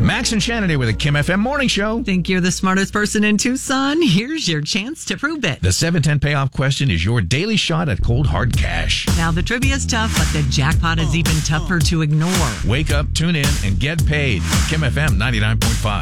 Max and Shannon with a Kim FM morning show. Think you're the smartest person in Tucson? Here's your chance to prove it. The 710 payoff question is your daily shot at cold hard cash. Now, the trivia's tough, but the jackpot is even tougher to ignore. Wake up, tune in, and get paid. Kim FM 99.5.